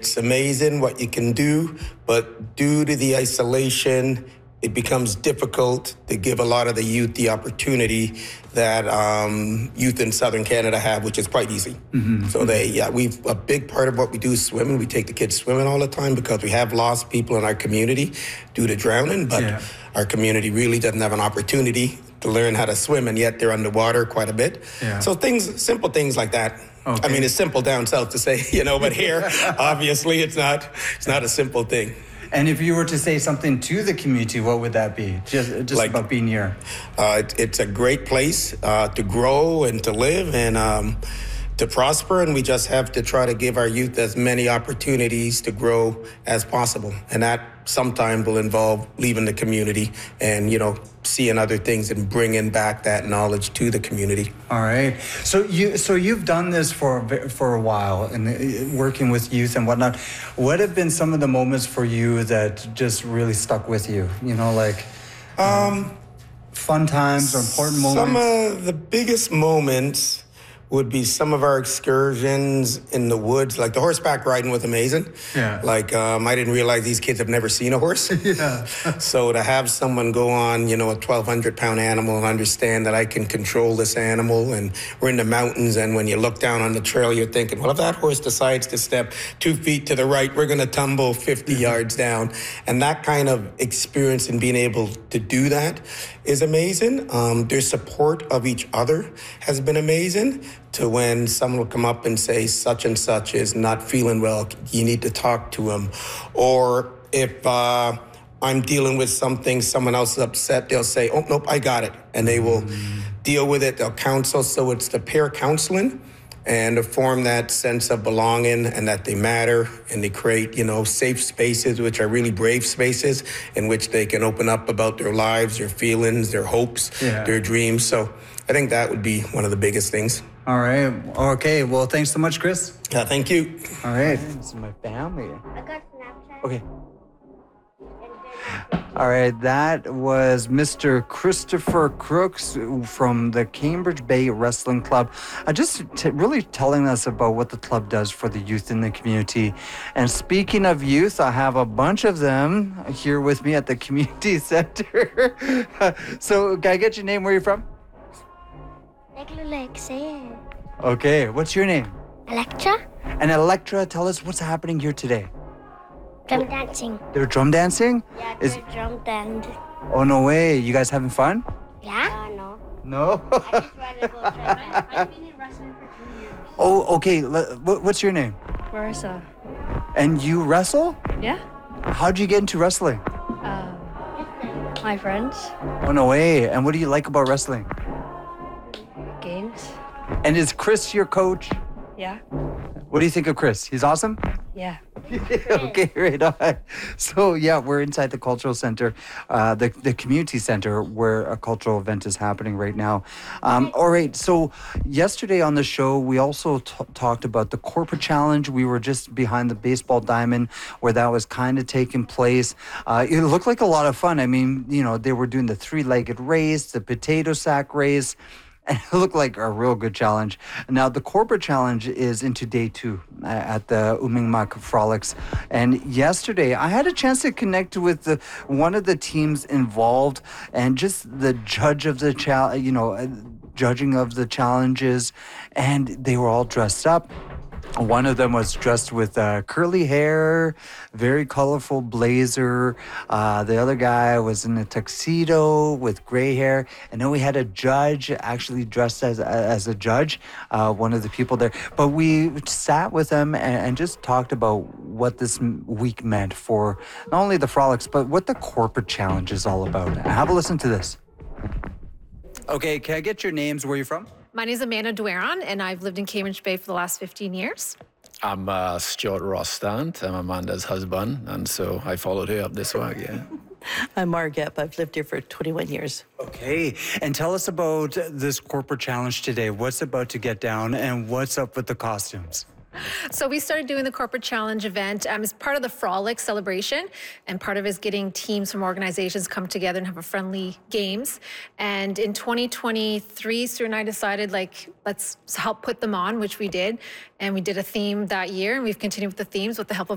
It's amazing what you can do, but due to the isolation, it becomes difficult to give a lot of the youth the opportunity that youth in Southern Canada have, which is quite easy. So a big part of what we do is swimming. We take the kids swimming all the time because we have lost people in our community due to drowning, but our community really doesn't have an opportunity to learn how to swim, and yet they're underwater quite a bit. So simple things like that. I mean, it's simple down south to say, but here, obviously, it's not a simple thing. And if you were to say something to the community, what would that be? Just like, about being here. It's a great place to grow and to live and to prosper, and we just have to try to give our youth as many opportunities to grow as possible. And that sometimes will involve leaving the community and, seeing other things and bringing back that knowledge to the community. All right. So you've done this for a while and working with youth and whatnot. What have been some of the moments for you that just really stuck with you? Fun times or important moments? Some of the biggest moments would be some of our excursions in the woods. Like the horseback riding was amazing. I didn't realize these kids have never seen a horse. So to have someone go on, a 1,200-pound animal and understand that I can control this animal, and we're in the mountains, and when you look down on the trail, you're thinking, well, if that horse decides to step 2 feet to the right, we're gonna tumble 50 yards down. And that kind of experience and being able to do that is amazing. Their support of each other has been amazing. To when someone will come up and say, such and such is not feeling well, you need to talk to him. Or if I'm dealing with something, someone else is upset, they'll say, oh, nope, I got it. And they will deal with it, they'll counsel. So it's the peer counseling and to form that sense of belonging and that they matter, and they create, safe spaces, which are really brave spaces in which they can open up about their lives, their feelings, their hopes, their dreams. So I think that would be one of the biggest things. All right. Okay. Well, thanks so much, Chris. Thank you. All right. This is my family. I got Snapchat. Okay. All right, that was Mr. Christopher Crooks from the Cambridge Bay Wrestling Club. Just really telling us about what the club does for the youth in the community. And speaking of youth, I have a bunch of them here with me at the community center. So, can I get your name? Where are you from? Okay, what's your name? Electra. And Electra, tell us what's happening here today. Drum dancing. They're drum dancing? Yeah, they're drum dancing. Oh, no way. You guys having fun? Yeah? No. No? I just wanted to go try. I've been in wrestling for 2 years. Oh, okay. What's your name? Marissa. And you wrestle? Yeah. How'd you get into wrestling? My friends. Oh, no way. And what do you like about wrestling? Games. And is Chris your coach? Yeah. What do you think of Chris? He's awesome? Yeah. Okay, right on. So, we're inside the cultural center, the community center where a cultural event is happening right now. All right, so yesterday on the show, we also talked about the corporate challenge. We were just behind the baseball diamond where that was kind of taking place. It looked like a lot of fun. I mean, they were doing the 3-legged race, the potato sack race. And it looked like a real good challenge. Now, the corporate challenge is into day 2 at the Umingmak Frolics. And yesterday, I had a chance to connect with one of the teams involved and just the judge of the judging of the challenges. And they were all dressed up. One of them was dressed with curly hair, very colorful blazer. The other guy was in a tuxedo with gray hair. And then we had a judge actually dressed as a judge, one of the people there. But we sat with them and just talked about what this week meant for not only the Frolics, but what the corporate challenge is all about. Have a listen to this. Okay, can I get your names? Where are you from? My name is Amanda Dueron, and I've lived in Cambridge Bay for the last 15 years. I'm Stuart Rostand. I'm Amanda's husband, and so I followed her up this way, yeah. I'm Margep. I've lived here for 21 years. Okay, and tell us about this corporate challenge today. What's about to get down, and what's up with the costumes? So we started doing the Corporate Challenge event as part of the Frolic celebration, and part of it is getting teams from organizations come together and have a friendly games. And in 2023, Sue and I decided, let's help put them on, which we did. And we did a theme that year, and we've continued with the themes with the help of